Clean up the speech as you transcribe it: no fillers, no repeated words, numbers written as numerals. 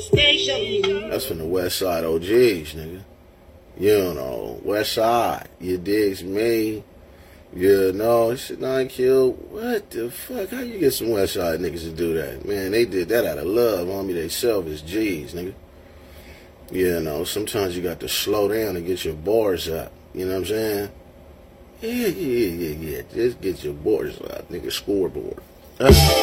That's from the West Side OGs, nigga. You know, West Side. You digs me? You know, shit, 9 Kill. What the fuck? How you get some West Side niggas to do that? Man, they did that out of love. Homie, they self as G's, nigga. You know, sometimes you got to slow down and get your bars up. You know what I'm saying? Yeah. Just get your bars up, nigga. Scoreboard.